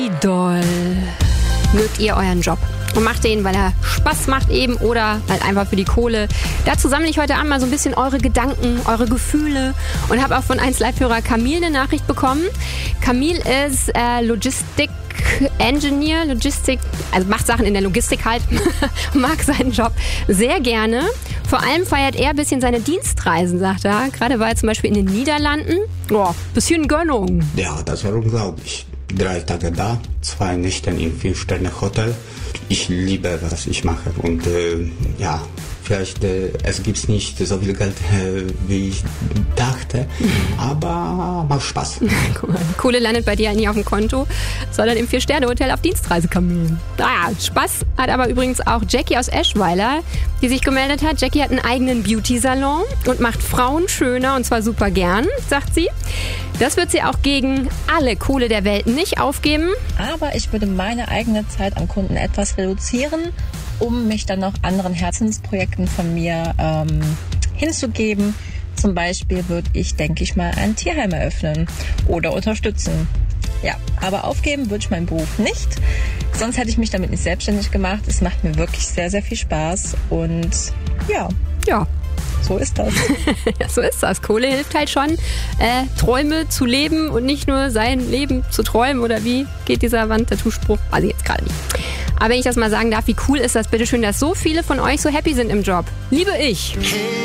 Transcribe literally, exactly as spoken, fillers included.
Wie doll mögt ihr euren Job? Und macht den, weil er Spaß macht eben oder halt einfach für die Kohle. Dazu sammle ich heute Abend mal so ein bisschen eure Gedanken, eure Gefühle und habe auch von eins Live-Hörer Camille eine Nachricht bekommen. Camille ist äh, Logistik Engineer, Logistik, also macht Sachen in der Logistik halt, mag seinen Job sehr gerne. Vor allem feiert er ein bisschen seine Dienstreisen, sagt er. Gerade war er zum Beispiel in den Niederlanden. Boah, bisschen Gönnung. Ja, das war unglaublich. Drei Tage da, zwei Nächte im Vier-Sterne-Hotel. Ich liebe, was ich mache und äh, ja, vielleicht äh, es gibt nicht so viel Geld, äh, wie ich dachte, aber macht Spaß. Guck mal, Kohle landet bei dir nicht auf dem Konto, sondern im Vier-Sterne-Hotel auf Dienstreise, Camille. Ah, Spaß hat aber übrigens auch Jackie aus Eschweiler, die sich gemeldet hat. Jackie hat einen eigenen Beauty-Salon und macht Frauen schöner und zwar super gern, sagt sie. Das wird sie auch gegen alle Kohle der Welt nicht aufgeben. Aber ich würde meine eigene Zeit am Kunden etwas reduzieren, um mich dann noch anderen Herzensprojekten von mir ähm, hinzugeben. Zum Beispiel würde ich, denke ich mal, ein Tierheim eröffnen oder unterstützen. Ja, aber aufgeben würde ich meinen Beruf nicht. Sonst hätte ich mich damit nicht selbstständig gemacht. Es macht mir wirklich sehr, sehr viel Spaß und ja. Ja. So ist das. Ja, so ist das. Kohle hilft halt schon, äh, Träume zu leben und nicht nur sein Leben zu träumen. Oder wie geht dieser Wand-Tattoo-Spruch? Weiß ich jetzt gerade nicht. Aber wenn ich das mal sagen darf, wie cool ist das bitte schön, dass so viele von euch so happy sind im Job. Liebe ich.